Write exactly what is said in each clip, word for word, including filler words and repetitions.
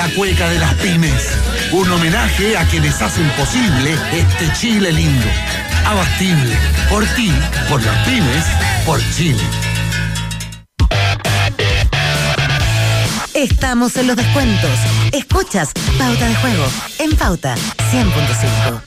cueca de las pymes. Un homenaje a quienes hacen posible este Chile lindo. Abastible. Por ti, por las pymes, por Chile. Estamos en los descuentos. Escuchas Pauta de Juego en Pauta cien punto cinco.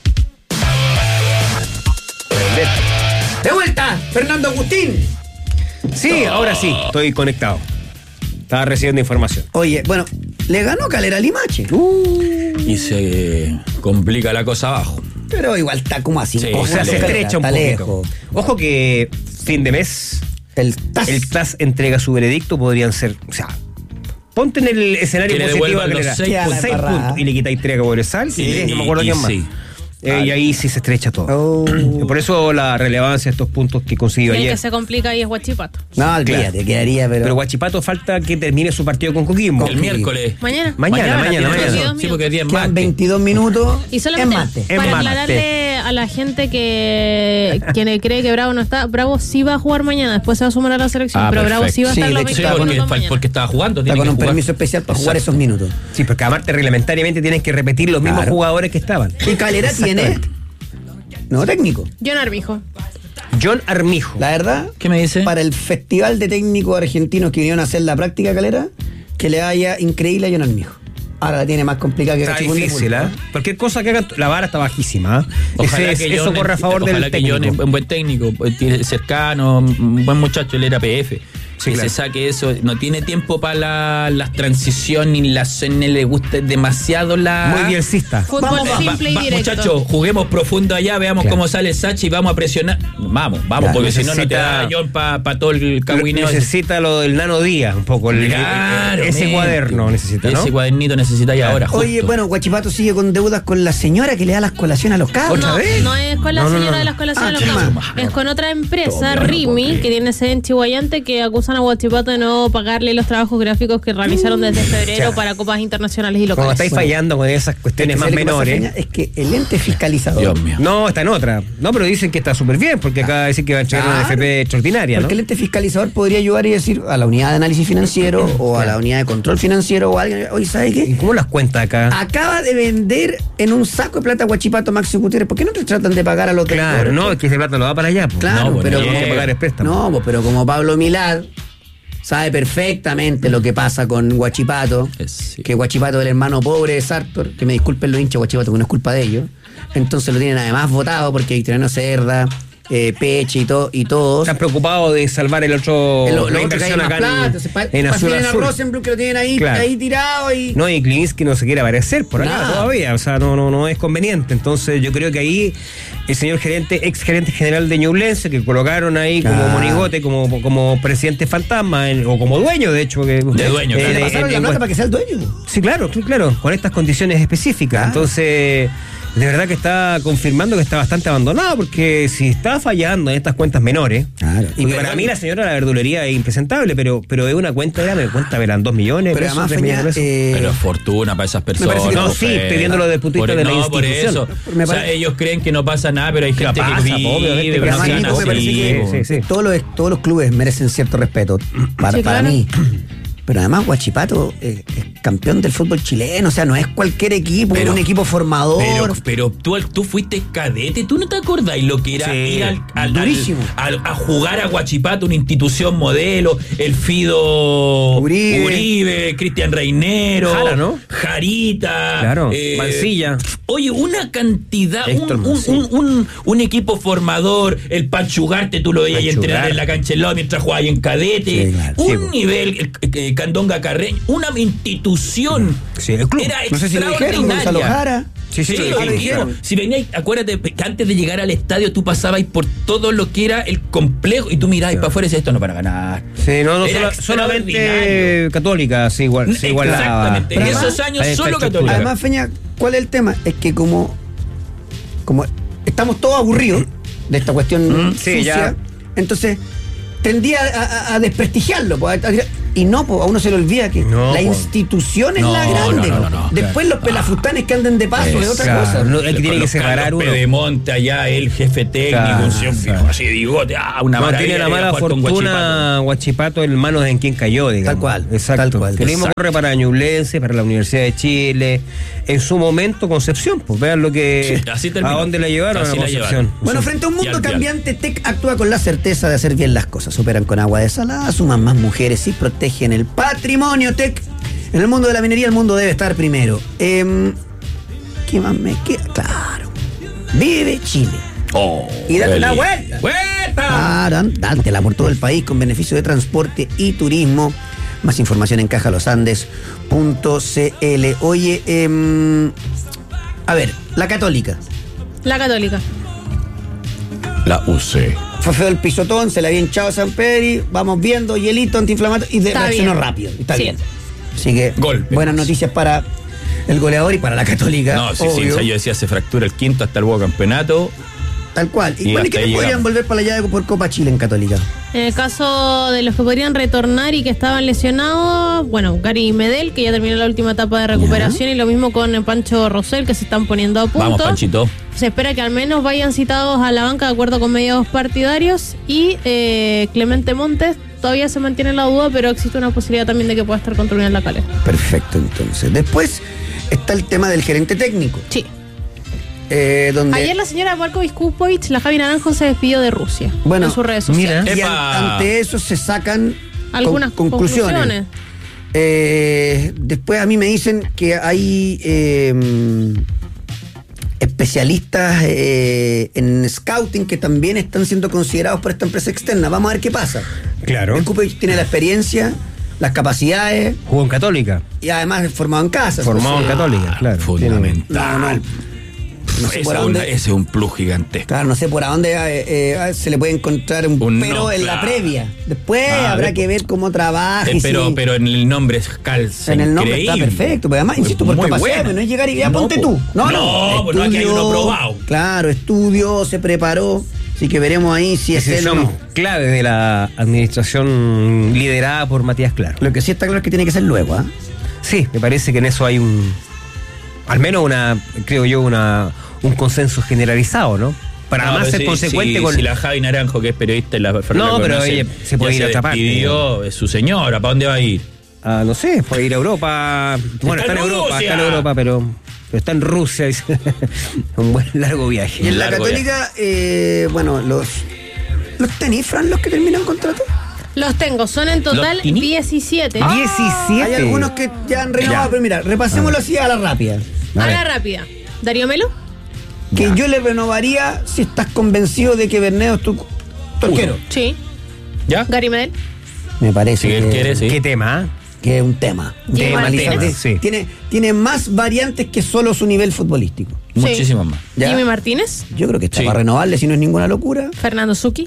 ¡De vuelta! ¡Fernando Agustín! Sí, ahora sí, estoy conectado. Estaba recibiendo información. Oye, bueno, le ganó Calera Limache. Uh. Y se complica la cosa abajo. Pero igual está como así. Sí, O sea, se estrecha un está poquito. lejos. Ojo que fin de mes El T A S. el T A S entrega su veredicto, podrían ser, o sea, ponte en el escenario Que le positivo devuelvan a los Calera. seis Con puntos. seis puntos y le quitáis tres a Cobresal Sí, y, no me y- acuerdo y quién más. sí. Eh, y ahí sí se estrecha todo. Oh. Por eso la relevancia de estos puntos que consiguió El ayer. que se complica ahí es Huachipato. No, olvídate, Claro. quedaría, pero. Pero Guachipato falta que termine su partido con Coquimbo. El miércoles. Mañana. Mañana, mañana, tiene mañana. razón. Sí, porque es día en quedan martes. veintidós minutos. Y en solamente mate. En para mate. aclararle a la gente que quien cree que Bravo no está, Bravo sí va a jugar mañana, después se va a sumar a la selección, Ah, pero Bravo perfecto. sí va a Sí, estar de los hecho, Sí, veinticuatro porque, minutos mañana. porque estaba jugando. Está tiene con que un jugar. permiso especial para jugar Exacto. esos minutos. Sí, porque aparte reglamentariamente tienen que repetir los mismos Claro. jugadores que estaban. Y Calera tiene. No, técnico. John Armijo. John Armijo. La verdad, ¿Qué me dice? para el festival de técnicos argentinos que vinieron a hacer la práctica Calera, que le vaya increíble a John Armijo. Ahora la tiene más complicada que Está Cachipún de difícil, Pulpo. ¿ah? Cualquier cosa que hagan, la vara está bajísima. ¿ah? Ojalá Ese- que eso John- corre a favor ojalá del que John técnico. es un buen técnico, pues, tiene- cercano, un buen muchacho, él era P F. Sí, que claro. se saque eso, no tiene tiempo para la, las transiciones, ni la no le gusta demasiado la. Muy bielcista. Fútbol Vamos, va, simple Va- y va, directo. muchachos, juguemos profundo allá, veamos Claro. cómo sale Sachi y vamos a presionar. Vamos, vamos, Claro, porque si no, no te necesita- da John para pa todo el caguineo. ese. Necesita lo del Nano Díaz, un poco. El, Claro, ese mente. cuaderno necesita, ¿no? Ese cuadernito necesita ya ahora. Oye, justo. bueno, Guachipato sigue con deudas con la señora que le da las colaciones a los cabros. ¿Otra No, vez? no es con la No, no, señora no. de las colaciones Ah, de los ¿quién campos. más? Es con otra empresa, Todavía no Rimi, puedo que tiene sede en Chihuayante, que acusan a Huachipato de no pagarle los trabajos gráficos que realizaron desde febrero Ya. para copas internacionales y Como locales. estáis fallando con esas cuestiones más ¿Sabes qué pasa, menores. Feña? Es que el ente fiscalizador. Dios mío. No, está en otra. No, pero dicen que está súper bien, porque acá dicen que va a entregar una Claro. F P extraordinaria, ¿no? Porque el ente fiscalizador podría ayudar y decir a la unidad de análisis financiero o a la unidad de control financiero o a alguien, oye, ¿sabe ¿Y qué? cómo las cuenta acá? Acaba de vender en un saco de plata Guachipato Maxi Gutiérrez. ¿Por qué no te tratan de pagar a los Claro, deudores? no, es que ese plata lo va para allá. pues. Claro, No, bueno, pero ya como hay que pagar el préstamo. No, pues, pero como Pablo Milad sabe perfectamente lo que pasa con Guachipato, Es, sí. que Guachipato es el hermano pobre de Sartor, que me disculpen los hinchas de Guachipato, que no es culpa de ellos. Entonces lo tienen además votado porque Victoriano Cerda, eh, Peche y, to, y todos. Están preocupados de salvar el otro. Lo, lo la otro que hay inversión más acá plata, en, entonces, pa- en pa- Azul tienen a Azul. Rosenbluth que lo tienen ahí, Claro. ahí tirado y. No, y Klinsky no se quiere aparecer por acá Nada. todavía, o sea, no, no, no es conveniente. Entonces yo creo que ahí el señor gerente, ex gerente general de Ñublense, que colocaron ahí como Ah. monigote, como, como presidente fantasma, en- o como dueño, de hecho. Que, De dueño, eh, claro. Le de- pasaron en- la en- plata para que sea el dueño. Sí, claro, sí, claro, con estas condiciones específicas. Claro. Entonces, de verdad que está confirmando que está bastante abandonado, porque si está fallando en estas cuentas menores, Claro. y para mí la señora de la verdulería es impresentable, pero, pero es una cuenta, era, me cuenta, verán dos millones de Pero pesos, además, tres millones de Feña, pesos. eh, Pero es fortuna para esas personas. parece que no, sí, estoy viéndolo desde el punto de Por- vista de la no, por institución. eso. Me o sea, parece- ellos creen que no pasa nada, pero hay Que gente pasa, que vive, obviamente, pero que no pasa. sean Nico, me parece así, que po. sí, sí. Todos, los, todos los clubes merecen cierto respeto para, Sí, para claro. mí. Pero además Guachipato es, es campeón del fútbol chileno, o sea, no es cualquier equipo, Pero- es un equipo formador. Pero, pero tú, tú fuiste cadete, ¿tú no te acordás lo que era Sí, ir al, al- durísimo. al- al- a jugar a Guachipato, una institución modelo, el Fido Uribe. Uribe, Cristian Reinero, Jara, ¿no? Jarita, Claro, Mancilla. Oye, una cantidad, un, Héctor un, Mancilla. un, un- un equipo formador, el Pachugarte, tú lo veías ahí Pachugar. entrenar en la cancha del lado mientras jugaba ahí en cadete, Sí, claro. un Sí, po. nivel, el, el Candonga Carreño, una institución. Sí, el club. Era No sé si lo dijeron, Gonzalo extraordinaria. Jara. Sí, sí, Sí, lo lo dijeron. dijeron. Si veníais, acuérdate que antes de llegar al estadio tú pasabas por todo lo que era el complejo y tú mirabas para afuera y decías, esto no para ganar. Sí, no, no, Era sola- solamente extraordinario. católica se, igual, se igualaba. Exactamente. En Pero esos además- años a esta solo estructura. católica. Además, Feña, ¿cuál es el tema? Es que como, como estamos todos aburridos de esta cuestión Mm, sí, sucia, ya. entonces tendía a, a- a desprestigiarlo. pues, a- a- Y no, po, a uno se le olvida que No, la po. institución es No, la grande. no, no, no, no. Después los pelafustanes que anden de paso es otra Claro. cosa. No, el que Con tiene que los separar Carlos uno. Pedemonte allá, el jefe técnico, Claro, un señor claro. fijo así de bigote, ah, una No, maravilla. tiene la ir a mala jugar con fortuna Guachipato en manos de en quien cayó, digamos. Tal cual, Exacto. tal cual. Que lo mismo Exacto. ocurre para Ñublense, para la Universidad de Chile. En su momento, Concepción, pues vean lo que. Sí, así terminó. a dónde la llevaron Así a la Concepción. llevaron. Bueno, Sí. frente a un Y mundo al Vial. cambiante, T E C actúa con la certeza de hacer bien las cosas. Operan con agua desalada, suman más mujeres y protegen el patrimonio. T E C. En el mundo de la minería, el mundo debe estar primero. Em, ¿Qué más me queda? Claro. Vive Chile. Oh, Y date una Eli. vuelta. ¡Vuelta! Claro, dátela por todo el país con beneficio de transporte y turismo. Más información en caja los andes punto c l. Oye, em, a ver, la Católica. La Católica. La U C. Fue feo el pisotón, se le había hinchado a San Pedro, vamos viendo, hielito, antiinflamatorio, y de, Está reaccionó bien. rápido. Está Sí. bien. Así que, Golpe. buenas noticias para el goleador y para la Católica. No, sí, sí, obvio. yo decía, se fractura el quinto hasta el nuevo campeonato. Tal cual. Y, Y bueno, ¿y hasta qué ahí podrían llegamos. volver para la llave por Copa Chile en Católica? En el caso de los que podrían retornar y que estaban lesionados, bueno, Gary Medel, que ya terminó la última etapa de recuperación, y lo mismo con Pancho Rosell, que se están poniendo a punto. Vamos, Panchito. Se espera que al menos vayan citados a la banca de acuerdo con medios partidarios. Y eh, Clemente Montes todavía se mantiene la duda, pero existe una posibilidad también de que pueda estar contra Unión La Calera. Perfecto, entonces. Después está el tema del gerente técnico. Sí. eh, donde, Ayer la señora Marko Viskupovic, la Javi Naranjo, se despidió de Rusia. Bueno, en sus redes sociales. mira. y Epa. an- ante eso se sacan Algunas con- conclusiones. conclusiones. Eh, después a mí me dicen que hay eh, especialistas eh, en scouting que también están siendo considerados por esta empresa externa. Vamos a ver qué pasa. Claro. Viskupovic tiene la experiencia, las capacidades Jugó en Católica. y además es formado en casa. Formado en Entonces, Católica, claro. Fundamental. no, no. No sé Ese por es dónde- una- ese es un plus gigantesco. Claro, no sé por a dónde eh, eh, se le puede encontrar un, Un pero no, en la claro. previa. Después Ah, habrá de- que ver cómo trabaja. Eh, y pero, si- pero en el nombre es calza. en el nombre increíble. está perfecto. Pero además, insisto, por Muy capacidad, buena. no es llegar y ya No, ponte po. tú. No, no. No, pues no, aquí hay uno probado. Claro, estudió, se preparó. Así que veremos ahí si es Ese él o son no. clave de la administración liderada por Matías Claro. Lo que sí está claro es que tiene que ser luego, ¿ah? Sí, me parece que en eso hay un. Al menos una, creo yo, una un consenso generalizado, ¿no? Para No, además pero ser sí, consecuente sí, con. Si la Javi Naranjo, que es periodista y la Fernanda No, pero conoce, ella se puede ya ir a otra parte. despidió, es su señora, ¿para dónde va a ir? Ah, no sé, puede ir a Europa. Bueno, Está está, en en Europa, Rusia. está en Europa, pero, pero está en Rusia. dice. Un buen largo Y viaje. en la Largo Católica, eh, bueno, los. ¿Los tenis, Fran, los que terminan contrato? Los tengo, son en total ¿Los Tini? diecisiete. diecisiete. Hay algunos que ya han renovado, Ya. pero mira, repasémoslo así a la rápida. A A ver. la rápida. Darío Melo. Que Ya. yo le renovaría si estás convencido de que Berneo es tu, tu arquero. Sí. ¿Ya? Gary Medel. Me parece Si él que, quiere, sí. ¿Qué tema? que es un tema. Jimmy De Martínez. analizar. Sí. Tiene, tiene más variantes que solo su nivel futbolístico. Muchísimos más. ¿Ya? Jimmy Martínez. Yo creo que está Sí. para renovarle si no es ninguna locura. Fernando Zucchi.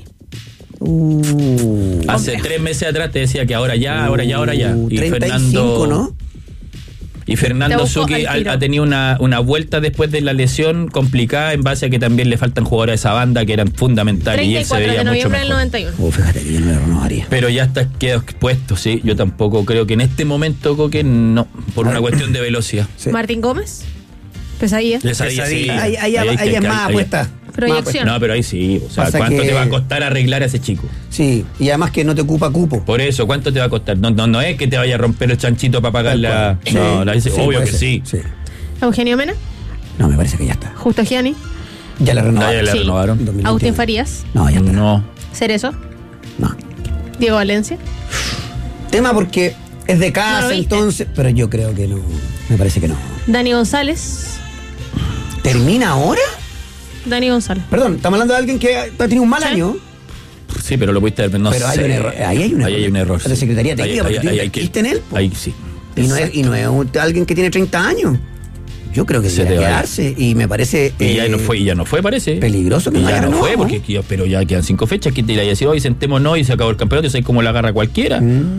Uh, Hace tres meses atrás te decía que ahora ya, ahora ya, ahora ya. uh, Y treinta y cinco, Fernando, ¿no? y Te Fernando busco Zucchi al ha, tiro. ha tenido una, una vuelta después de la lesión complicada en base a que también le faltan jugadores de esa banda que eran fundamentales y treinta y él se cuatro veía de mucho noviembre del mejor. noventa y uno. Uh, fíjate que yo no le renovaría. Pero ya está quedado expuesto, sí. Yo tampoco creo que en este momento Coque no, por una cuestión de velocidad. Sí. Martín Gómez. Pesadilla. Pesadilla, sí. Ahí, ahí, Ahí hay ahí que- es más ahí- apuesta. Proyección. No, pero ahí sí. O sea, Pasa ¿cuánto que- te va a costar arreglar a ese chico? Sí, y además que no te ocupa cupo. Por eso, ¿cuánto te va a costar? No, no, no es que te vaya a romper el chanchito para pagar Tal la. cual. No, Sí, la dice, sí, obvio puede que ser, sí. sí. Eugenio Mena. No, me parece que ya está. Justo Gianni. Ya le No, renovaron. ya le Sí. renovaron. dos mil Agustín veintiuno. Farías. No, ya está. No. Cerezo. No. Diego Valencia. Tema porque es de No casa, lo viste. entonces, pero yo creo que no. Me parece que no. Dani González. ¿Termina ahora? Dani González. Perdón, estamos hablando de alguien que ha tenido un mal Sí. año. Sí, pero lo pudiste ver, no Pero hay sé. un error, ahí hay un error. Ahí hay un error. La Secretaría Ahí- Técnica, ahí- porque tú ahí hay que- invertiste en él, po. Ahí sí. Y no, es, y no es un- alguien que tiene treinta años. Yo creo que Se debe te va a ir. quedarse. Y me parece. Y ya eh, no fue, y ya no fue, parece. peligroso que y no ya haya no fue, renovado, porque ya- pero ya quedan cinco fechas que te iba a decir, hoy sentémonos y se acabó el campeonato, y sabes cómo la agarra cualquiera. Mm,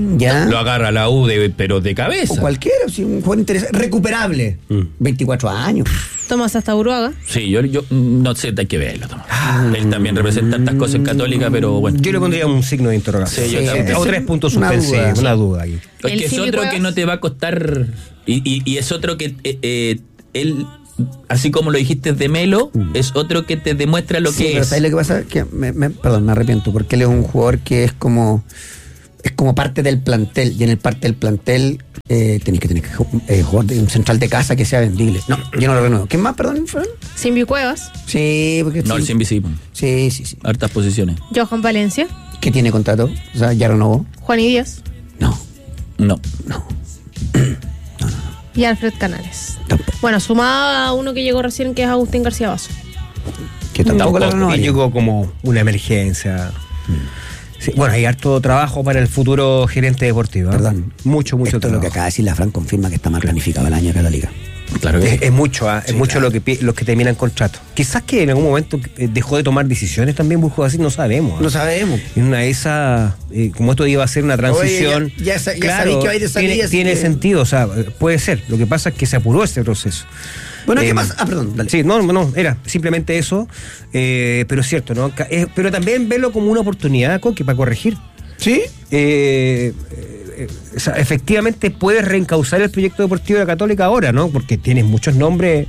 Mm, ya. Lo agarra la U, de, pero de cabeza. O cualquiera, sí, un jugador interesante. Recuperable. Mm. veinticuatro años. Tomás hasta Uruaga. Sí, yo, yo no sé, hay que verlo, Tomás. Ah, él también representa tantas cosas en Católica, pero bueno. Yo le pondría un signo de interrogación. Sí, yo también. O tres puntos suspensivos, una duda ahí. Es que es otro Cuevas? Que no te va a costar. Y, y, y es otro que eh, eh, él, así como lo dijiste de Melo, mm. es otro que te demuestra lo sí, que pero es. ¿sabes lo que pasa? Que me, me, perdón, me arrepiento, porque él es un jugador que es como. Es como parte del plantel, y en el parte del plantel eh, tenéis que tener que eh, jugar de un central de casa que sea vendible. No, yo no lo renuevo. ¿Quién más, perdón, Fran? Simbi Cuevas. Sí, porque no, sí. el Simbi sí. Sí, sí, sí. Hartas posiciones. Johan Valencia. ¿Qué tiene contrato? O sea, ya renovó. Juan y Díaz. No. No. No. No, no, no. Y Alfred Canales. Tampoco. Bueno, sumada a uno que llegó recién, que es Agustín García Vaso. Que tampoco la renovó. Llegó como una emergencia. Mm. Sí, bueno, hay harto trabajo para el futuro gerente deportivo. ¿eh? Perdón. Mucho, mucho Esto trabajo. Es lo que acaba de decir la Fran, confirma que está mal planificado el año de Católica. Claro que es, es mucho, ¿eh? Sí, es mucho claro. lo que los que terminan contrato. Quizás que en algún momento dejó de tomar decisiones también, Burjo, así no sabemos. ¿eh? No sabemos. En una de esas, eh, como esto iba a ser una transición. Oye, ya, ya, ya claro, sabéis que hay de salida, tiene, tiene que... sentido, o sea, puede ser. Lo que pasa es que se apuró ese proceso. Bueno, eh, ¿qué pasa? Ah, perdón, dale. Sí, no, no, era simplemente eso, eh, pero es cierto, ¿no? Eh, pero también verlo como una oportunidad, Coque, para corregir. ¿Sí? Eh, eh, o sea, efectivamente puedes reencauzar el proyecto deportivo de la Católica ahora, ¿no? Porque tienes muchos nombres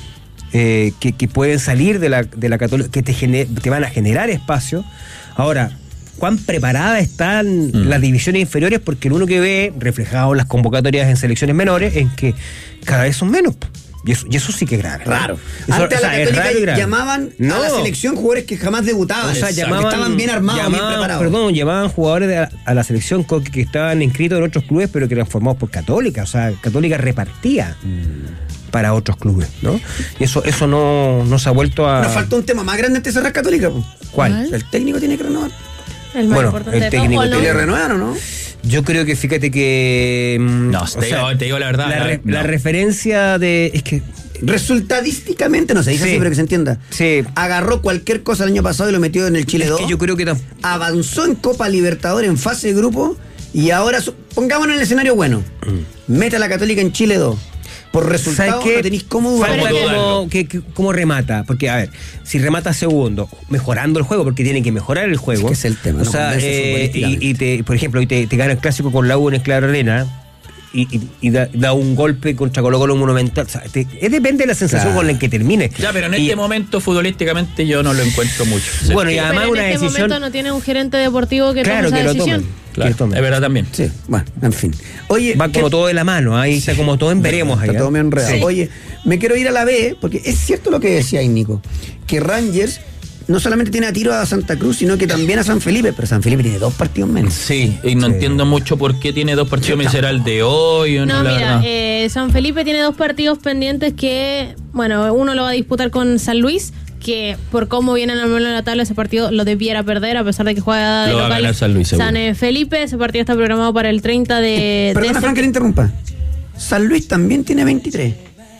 eh, que, que pueden salir de la, de la Católica, que te, gener, te van a generar espacio. Ahora, ¿cuán preparadas están mm. las divisiones inferiores? Porque lo uno que ve reflejado en las convocatorias en selecciones menores es que cada vez son menos. Y eso, y eso sí que es grave. Raro. Eso, Antes o sea, a la Católica es raro llamaban no. a la selección jugadores que jamás debutaban. O sea, llamaban, que estaban bien armados, llamaban, bien preparados. Perdón, llamaban jugadores de a, a la selección que, que estaban inscritos en otros clubes, pero que eran formados por Católica. O sea, Católica repartía mm. para otros clubes, ¿no? Y eso, eso no, no se ha vuelto a. Nos faltó un tema más grande antes de cerrar Católica. Pues. ¿Cuál? El técnico tiene que renovar. El más bueno, importante el de técnico todo, ¿no? ¿Le renuevan o no? Yo creo que fíjate que. No, te, sea, digo, te digo la verdad. La, re, no. la referencia de. Es que. Resultadísticamente, no se dice sí. así, pero que se entienda. Sí. Agarró cualquier cosa el año pasado y lo metió en el Chile es dos. Que yo creo que tam- avanzó en Copa Libertadores en fase de grupo y ahora, pongámonos en el escenario bueno. Mm. Mete a la Católica en Chile dos. Por resultado no tenéis cómo dudar. Falta como, que, que, cómo remata. Porque, a ver, si remata segundo, mejorando el juego, porque tiene que mejorar el juego. Es que es el tema. O sea, no, eh, y, y te, por ejemplo, y te, te gana el clásico con la U en Esclavo Arena. Y, y, y da, da un golpe contra Colo Colo monumental. O sea, te, es depende de la sensación claro. con la que termine. Ya, pero en y, este momento futbolísticamente yo no lo encuentro mucho. Bueno, y además pero una en este decisión. momento no tiene un gerente deportivo que claro, tome esa que decisión. Lo tomen, claro, que tomen. es verdad también. Sí, bueno, en fin. Oye, va como todo de la mano, ahí está como todo en veremos. Está ahí, todo medio enredado. Sí. Oye, me quiero ir a la B, porque es cierto lo que decía ahí, Nico, que Rangers no solamente tiene a tiro a Santa Cruz, sino que también a San Felipe, pero San Felipe tiene dos partidos menos. Sí, y no sí. entiendo mucho por qué tiene dos partidos menos. ¿Será el de hoy o no? No, la mira, eh, San Felipe tiene dos partidos pendientes que, bueno, uno lo va a disputar con San Luis, que por cómo viene el en la tabla, ese partido lo debiera perder, a pesar de que juega de lo local. Va a ganar San Luis, seguro. San Felipe, ese partido está programado para el treinta de... Perdona, de Frank, que le interrumpa. San Luis también tiene veintitrés.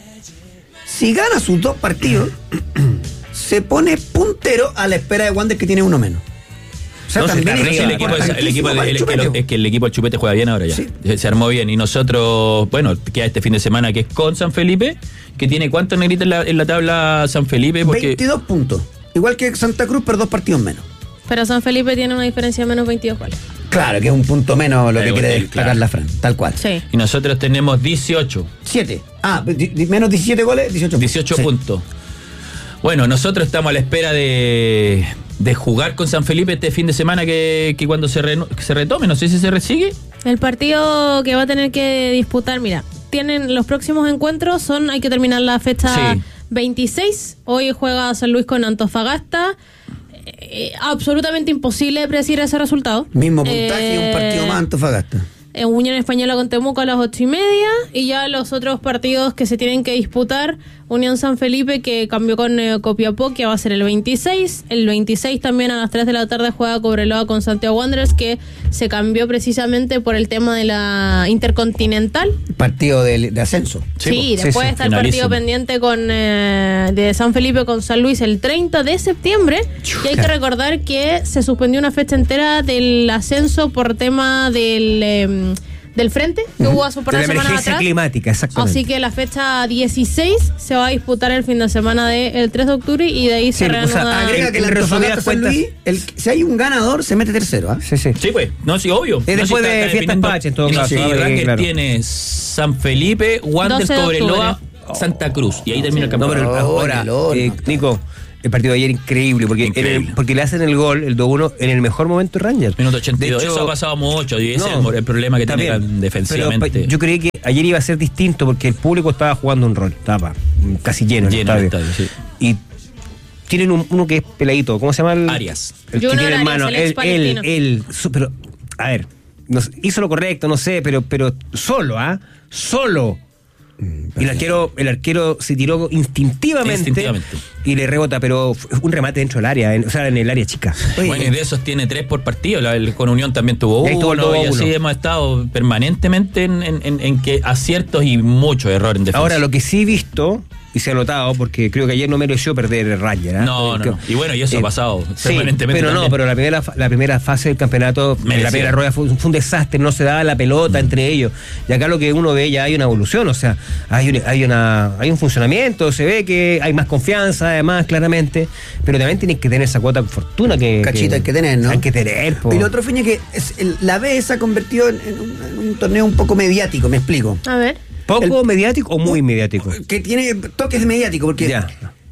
Si gana sus dos partidos... se pone puntero a la espera de Wander, que tiene uno menos. O sea, no, también es el equipo, es, el equipo de, el, es, que lo, es que el equipo del Chupete juega bien ahora ya. Sí. Se armó bien. Y nosotros, bueno, queda este fin de semana que es con San Felipe, que tiene cuántos negritos en la, en la tabla San Felipe. Porque... veintidós puntos. Igual que Santa Cruz, pero dos partidos menos. Pero San Felipe tiene una diferencia de menos veintidós goles. Claro, que es un punto menos lo que Pero, quiere el, destacar claro. la Fran, tal cual. Sí. Y nosotros tenemos dieciocho. siete. Ah, di, di, menos diecisiete goles, dieciocho, dieciocho sí. puntos. Bueno, nosotros estamos a la espera de, de jugar con San Felipe este fin de semana que, que cuando se, re, que se retome, no sé si se resigue. El partido que va a tener que disputar, mira, tienen los próximos encuentros, son hay que terminar la fecha sí. veintiséis, hoy juega San Luis con Antofagasta, eh, absolutamente imposible predecir ese resultado. Mismo puntaje eh, y un partido más Antofagasta. eh, Unión Española con Temuco a las ocho y media, y ya los otros partidos que se tienen que disputar, Unión San Felipe que cambió con eh, Copiapó, que va a ser el veintiséis, el veintiséis también a las tres de la tarde juega Cobreloa con Santiago Wanderers, que se cambió precisamente por el tema de la Intercontinental. Partido de, de ascenso. Sí, Sí, después sí, sí, está el finalísimo. partido pendiente con eh, de San Felipe con San Luis el treinta de septiembre, y hay que recordar que se suspendió una fecha entera del ascenso por tema del... Eh, del frente que hubo hace un par de, de la semanas emergencia atrás. climática, exactamente. Así que la fecha dieciséis se va a disputar el fin de semana del tres de octubre y de ahí Sí, se o sea, reanuda. Agrega que en la resumidas Antofagasta San cuentas- Luis, el, si hay un ganador, se mete tercero. ¿ah? Sí, sí. Sí, pues, no, sí, obvio. Es No, después sí, está- de está Fiestas definiendo- Pache, en todo no, caso, sí, ¿no? Rangers Claro. tiene San Felipe, Wander, doce de Cobreloa, Santa Cruz. Y ahí termina el No, campeonato. pero Oh, ahora, el horno, eh, está. Nico, el partido de ayer increíble, porque, en Increíble. el- porque le hacen el gol, el dos uno, en el mejor momento de Rangers. Minuto ochenta y dos. De hecho, Eso ha pasado mucho y ese no, es el, el problema que está tiene bien, defensivamente. pero pa- yo creí que ayer iba a ser distinto porque el público estaba jugando un rol, estaba casi lleno, Lleno el el estadio. estadio, Y tienen un- uno que es peladito, ¿cómo se llama? El, Arias. El que Junior tiene en Arias, mano. el Él, ex él, palestino. él, su- pero, a ver, no sé, hizo lo correcto, no sé, pero, pero solo, ¿ah? Solo. Y el arquero, el arquero se tiró instintivamente, Instintivamente. y le rebota, pero fue un remate dentro del área, en- o sea, en el área chica. Oye, Bueno, y de esos tiene tres por partido. La- el- con Unión también tuvo Y ahí tuvo el uno. dos a Y así uno. hemos estado permanentemente en, en- en- en que aciertos y muchos errores en defensa. Ahora, lo que sí he visto, y se ha notado, porque creo que ayer no mereció perder el Ranger. ¿ah? No, no, Porque- no. Y bueno, y eso eh, ha pasado Sí, permanentemente pero no, también. pero la primera, fa- la primera fase del campeonato, en Merecía. la primera rueda fue, fue un desastre, no se daba la pelota entre ellos. Y acá lo que uno ve ya hay una evolución, o sea, hay un, hay una hay un funcionamiento, se ve que hay más confianza, además, claramente, pero también tienen que tener esa cuota de fortuna que... Cachita hay que tener, ¿no? Hay que tener, po. Y lo otro, Feña, que es el- la B se ha convertido en, en un, en un torneo un poco mediático, me explico. A ver. ¿Poco el- mediático o muy mediático? Que tiene toques mediáticos, porque Ya.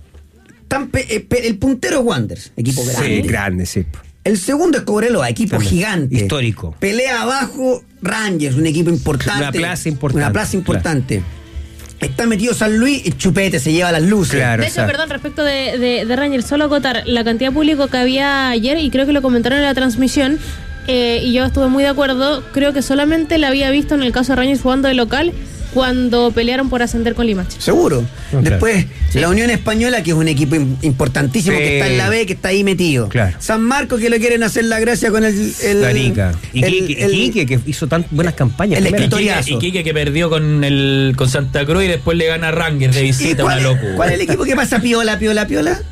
tan pe- eh, pe- el puntero es Wanderers, equipo grande. Sí, grande, sí. El segundo es Cobreloa, equipo También. gigante. Histórico. Pelea abajo Rangers, un equipo importante. Una plaza importante, Una plaza importante. Está metido San Luis y Chupete se lleva las luces. Claro. De hecho, exacto. perdón, respecto de, de, de Rangers, solo acotar la cantidad de público que había ayer, y creo que lo comentaron en la transmisión, eh, y yo estuve muy de acuerdo, creo que solamente la había visto en el caso de Rangers jugando de local cuando pelearon por ascender con Limache. Seguro. No, Después, la Unión Española, que es un equipo im- importantísimo, Sí. que está en la B, que está ahí metido. Claro. San Marcos, que le quieren hacer la gracia con el. el Arica. Y el- Quique, el- Quique, que hizo tan buenas campañas. el primero. Y Quique, escritoriazo. y Quique que perdió con el con Santa Cruz y después le gana a Rangers de ¿Y visita, cuál, una es, locura. ¿Cuál es el equipo que pasa piola, piola, piola?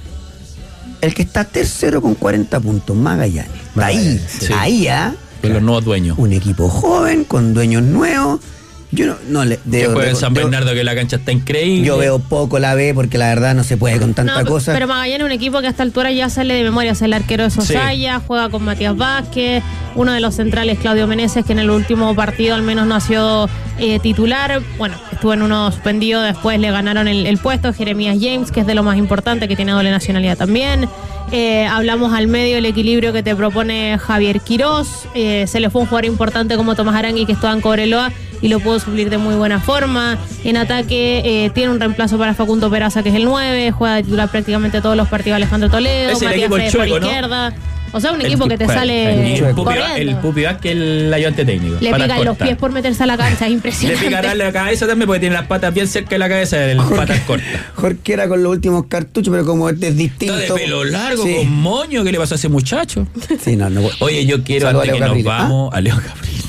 El que está tercero con cuarenta puntos, Magallanes. Está ahí, Magallanes, sí. ahí, ¿ah? Con los nuevos dueños. Un equipo joven, con dueños nuevos. Yo no, no le. Que debo- juega en debo- San debo- Bernardo, que la cancha está increíble. Yo veo poco la B porque la verdad no se puede con tanta No, cosa. Pero Magallanes es un equipo que a esta altura ya sale de memoria. Es el arquero de Sosaya, juega con Matías Vázquez, uno de los centrales, Claudio Meneses, que en el último partido al menos no ha sido eh, titular. Bueno, estuvo en uno suspendido, después le ganaron el, el puesto. Jeremías James, que es de lo más importante, que tiene doble nacionalidad también. Eh, hablamos al medio el equilibrio que te propone Javier Quirós. Eh, se le fue un jugador importante como Tomás Arangui, que estaba en Cobreloa y lo pudo suplir de muy buena forma. En ataque eh, tiene un reemplazo para Facundo Peraza, que es el nueve, juega de titular prácticamente todos los partidos Alejandro Toledo, Es el Matías equipo Freire chueco, por ¿no? izquierda. O sea, un El equipo que te Pupi- sale el Pupi, corriendo. el Pupi Vázquez, el ayudante técnico. Le para pican los cortar. pies por meterse a la cancha, es Le impresionante. picará la cabeza también porque tiene las patas bien cerca de la cabeza, el patas cortas. Jorge era con los últimos cartuchos, pero como este es distinto. Está de pelo largo, Sí. con moño. ¿Qué le pasó a ese muchacho? Sí, no, no. Oye, yo quiero, Saludo a antes Leo que nos Caprile. vamos, a Leo Caprile.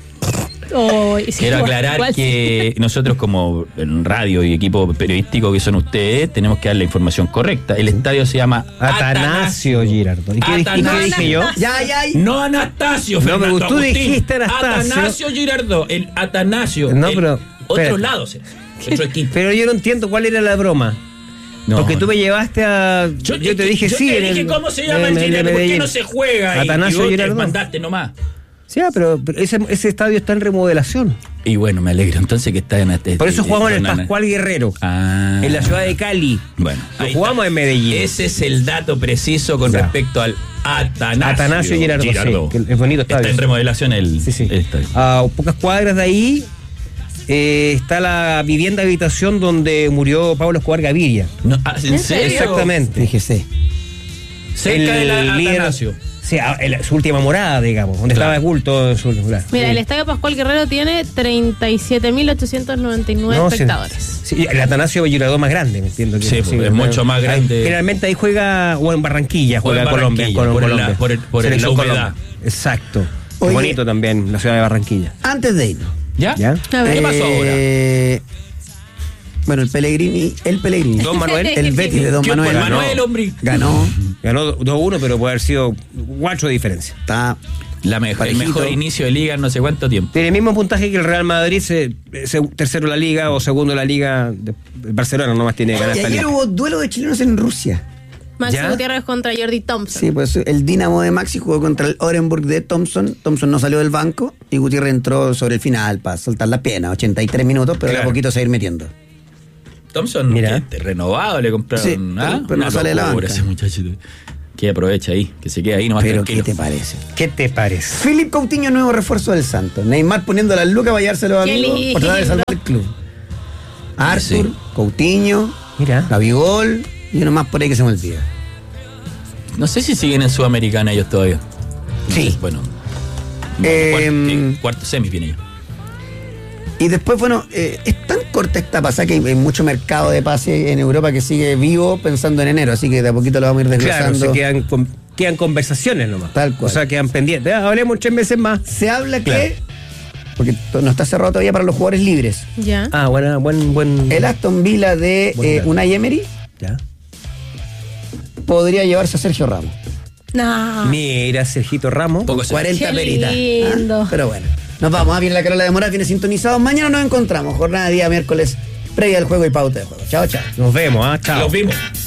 Oh, sí, Quiero igual- aclarar igual sí. que nosotros como en radio y equipo periodístico que son ustedes, tenemos que dar la información correcta. El estadio se llama Atanasio Girardot. ¿Y qué, dije- y qué Atanasio. dije yo? Ya, ya, ya. No Anastasio, No, Fernando pero tú Agustín. dijiste Anastasio. Atanasio Girardot, el Atanasio. No, el- pero, Otros espérate. lados, otro equipo. Pero yo no entiendo cuál era la broma. No, Porque tú no. me llevaste a. Yo, te dije yo sí. te en dije el- cómo se llama en el Girardot, ¿por qué Medellín. no se juega? Y- Atanasio y vos te Girardot. mandaste nomás. Sí, ah, pero, pero ese, ese estadio está en remodelación. Y bueno, me alegro entonces que está en este. Por eso jugamos en el Nana. Pascual Guerrero. Ah. En la ciudad de Cali. Bueno, Lo ahí jugamos está. en Medellín. Ese es el dato preciso con Ya. respecto al Atanasio, Atanasio Girardot, sí, que es bonito estadio. Está en remodelación el, Sí, sí. el estadio. A pocas cuadras de ahí eh, está la vivienda habitación donde murió Pablo Escobar Gaviria. No, ah, ¿En ¿En serio? serio? Exactamente. Fíjese. Cerca El del líder- Atanasio. Sí, en su última morada, digamos, donde claro. estaba oculto en su lugar. Mira, sí. el Estadio Pascual Guerrero tiene treinta y siete mil ochocientos noventa y nueve no, espectadores. Sí, sí, el Atanasio Bellurador más grande, me entiendo. Que sí, sí, es mucho más grande. Ahí, generalmente ahí juega, o en Barranquilla, juega en Colombia. Por, Colombia. La, por, el, por el, la humedad. Exacto. Oye, bonito también, la ciudad de Barranquilla. Antes de irnos. ¿Ya? ¿Ya? A ver, ¿qué pasó ahora? Eh, bueno, el Pellegrini, el Pellegrini. Don Manuel. El Betis de Don Manuel. Ganó. Manuel, hombre. Ganó. Ganó dos uno, pero puede haber sido cuatro de diferencia. Está la mejor, el mejor inicio de liga en no sé cuánto tiempo. Tiene el mismo puntaje que el Real Madrid, se, se, tercero la liga o segundo la liga. De, Barcelona nomás tiene que ganar esta liga. Y ayer hubo duelo de chilenos en Rusia. Maxi ¿Ya? Gutiérrez contra Jordi Thompson. Sí, pues el Dinamo de Maxi jugó contra el Orenburg de Thompson. Thompson no salió del banco y Gutiérrez entró sobre el final para soltar la pierna. ochenta y tres minutos, pero claro. de a poquito se ir metiendo. Thompson, mira, que renovado le compraron. Sí, ¿ah? pero, pero no sale de la banca. Ese muchachito. Que aprovecha ahí, que se queda ahí nomás pero tranquilo. ¿qué te parece? ¿Qué te parece? Philip Coutinho, nuevo refuerzo del Santos. Neymar poniendo las lucas para llevarse a los amigos por tratar de salvar el club. Arthur, sí. Coutinho, mira, Gabigol y uno más por ahí que se me olvida. No sé si siguen en Sudamericana ellos todavía. Sí. Bueno. Eh, cuarto, cuarto semi viene ya. Y después, bueno, eh, es tan corta esta pasada que hay, hay mucho mercado de pase en Europa que sigue vivo pensando en enero, así que de a poquito lo vamos a ir desglosando. Claro, se quedan, con, quedan conversaciones nomás. Tal cual. O sea, quedan pendientes. Ah, hablemos tres meses más. Se habla claro. que, porque no está cerrado todavía para los jugadores libres. Ya. Ah, bueno, buen, buen. El Aston Villa de eh, Unai Emery ya. podría llevarse a Sergio Ramos. No. Mira, Sergito Ramos. Poco cuarenta Qué peritas. lindo. ¿Ah? Pero bueno, nos vamos. Ah, viene la Carola de Moral, viene sintonizados. Mañana nos encontramos. Jornada de día miércoles, previa al juego y pauta de juego. Chao, chao. Nos vemos, ¿ah? Chao. Los vimos.